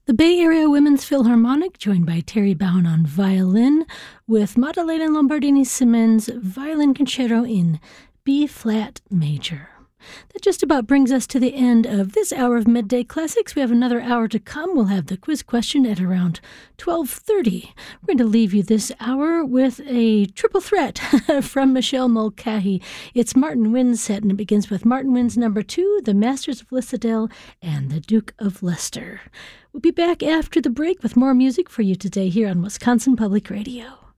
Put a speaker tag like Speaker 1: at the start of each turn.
Speaker 1: The Bay Area Women's Philharmonic, joined by Terry Bowen on violin, with Maddalena Lombardini-Simmons' Violin Concerto in B-flat major. That just about brings us to the end of this hour of Midday Classics. We have another hour to come. We'll have the quiz question at around 12:30. We're going to leave you this hour with a triple threat from Michelle Mulcahy. It's Martin Wynn's set, and it begins with Martin Wynn's number 2, The Masters of Lissadell, and The Duke of Leicester. We'll be back after the break with more music for you today here on Wisconsin Public Radio.